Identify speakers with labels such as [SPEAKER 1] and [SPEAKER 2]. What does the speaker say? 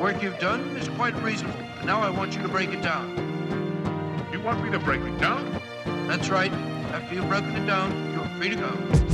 [SPEAKER 1] work you've done is quite reasonable, and now I want you to break it down.
[SPEAKER 2] You want me to break it down?
[SPEAKER 1] That's right. After you've broken it down, you're free to go.